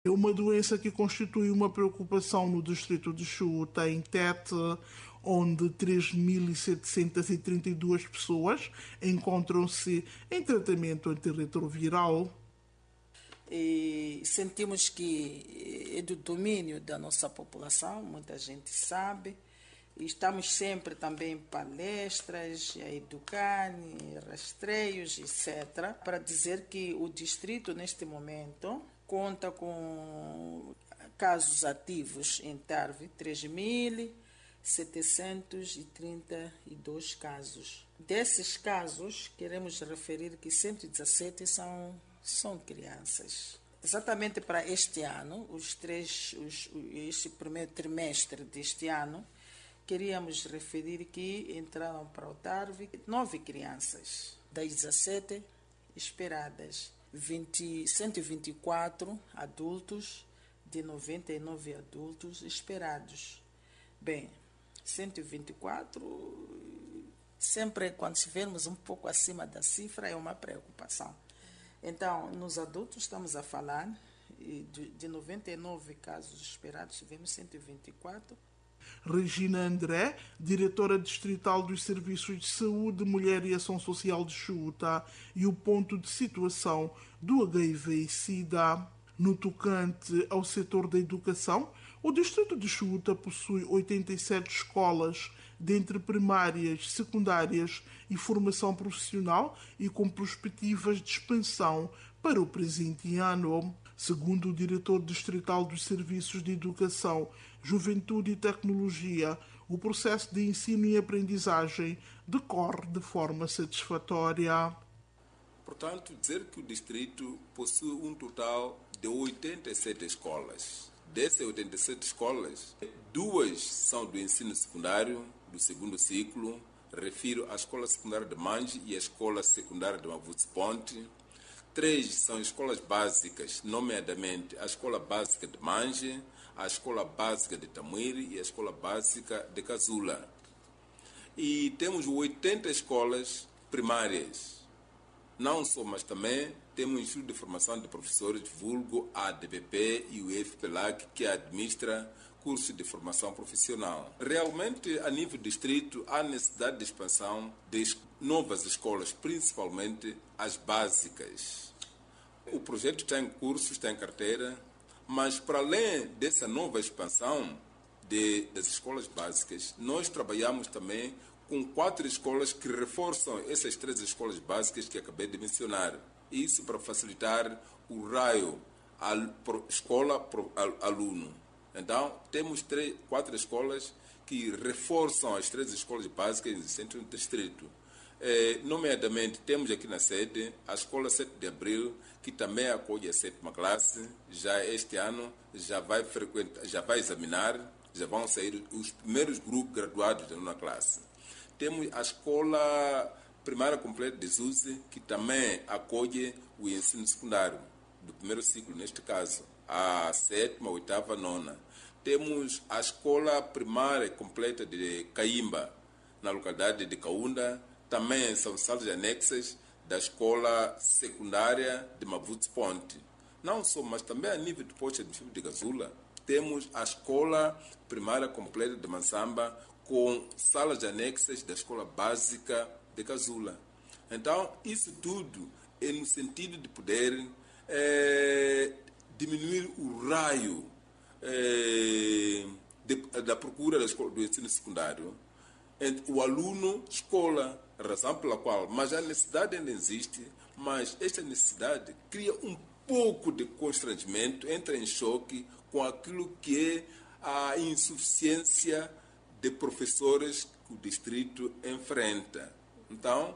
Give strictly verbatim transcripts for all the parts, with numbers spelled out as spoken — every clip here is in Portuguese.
É uma doença que constitui uma preocupação no distrito de Chuta, em Tete, onde três mil setecentas e trinta e duas pessoas encontram-se em tratamento antirretroviral. E sentimos que é do domínio da nossa população, muita gente sabe. E estamos sempre também em palestras, a educar, em rastreios, etcétera, para dizer que o distrito, neste momento, conta com casos ativos em Tarve, três mil setecentos e trinta e dois casos. Desses casos, queremos referir que cento e dezassete são, são crianças. Exatamente para este ano, os três, os, este primeiro trimestre deste ano, queríamos referir que entraram para o Tarve nove crianças, das dezassete esperadas, vinte, cento e vinte e quatro adultos, de noventa e nove adultos esperados. Bem, cento e vinte e quatro, sempre quando estivermos um pouco acima da cifra, é uma preocupação. Então, nos adultos estamos a falar de noventa e nove casos esperados, tivemos cento e vinte e quatro. Regina André, diretora distrital dos Serviços de Saúde, Mulher e Ação Social de Chuta, e o ponto de situação do H I V e SIDA. No tocante ao setor da educação, o distrito de Chuta possui oitenta e sete escolas, dentre primárias, secundárias e formação profissional, e com perspectivas de expansão para o presente ano. Segundo o diretor distrital dos Serviços de Educação, Juventude e Tecnologia, o processo de ensino e aprendizagem decorre de forma satisfatória. Portanto, dizer que o distrito possui um total de oitenta e sete escolas. Dessas oitenta e sete escolas, duas são do ensino secundário, do segundo ciclo. Refiro à Escola Secundária de Mange e à Escola Secundária de Mavuti Ponte. Três são escolas básicas, nomeadamente a Escola Básica de Mange, a Escola Básica de Tamuiri e a Escola Básica de Casula. E temos oitenta escolas primárias. Não só, mas também temos o Instituto de Formação de Professores, vulgo A D P P e o I F P L A C, que administra cursos de formação profissional. Realmente, a nível distrito, há necessidade de expansão de novas escolas, principalmente as básicas. O projeto está em curso, está em carteira, mas para além dessa nova expansão de, das escolas básicas, nós trabalhamos também com quatro escolas que reforçam essas três escolas básicas que acabei de mencionar. Isso para facilitar o raio escola-aluno. Então, temos três, quatro escolas que reforçam as três escolas básicas existentes no distrito. É, nomeadamente, temos aqui na sede a Escola sete de Abril, que também acolhe a sétima classe. Já este ano já vai, frequentar, já vai examinar, já vão sair os primeiros grupos graduados da nona classe. Temos a Escola Primária Completa de Zuzi, que também acolhe o ensino secundário, do primeiro ciclo, neste caso, a sétima, oitava, nona. Temos a Escola Primária Completa de Caimba, na localidade de Caunda. Também são salas anexas da Escola Secundária de Mavuti Ponte. Não só, mas também a nível do posto administrativo de Casula, temos a Escola Primária Completa de Mansamba, com salas anexas da Escola Básica de Casula. Então, isso tudo é no sentido de poder é, diminuir o raio é, de, da procura da escola, do ensino secundário entre o aluno escola, razão pela qual, mas a necessidade ainda existe, mas esta necessidade cria um pouco de constrangimento, entra em choque com aquilo que é a insuficiência de professores que o distrito enfrenta. Então,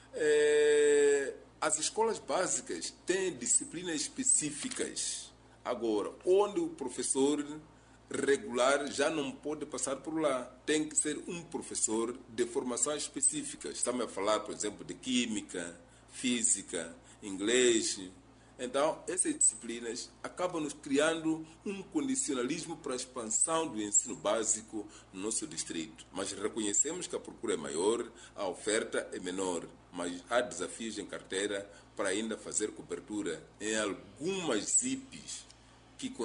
é, as escolas básicas têm disciplinas específicas. Agora, onde o professor regular já não pode passar por lá. Tem que ser um professor de formação específica. Estamos a falar, por exemplo, de química, física, inglês. Então, essas disciplinas acabam nos criando um condicionalismo para a expansão do ensino básico no nosso distrito. Mas reconhecemos que a procura é maior, a oferta é menor, mas há desafios em carteira para ainda fazer cobertura em algumas I Ps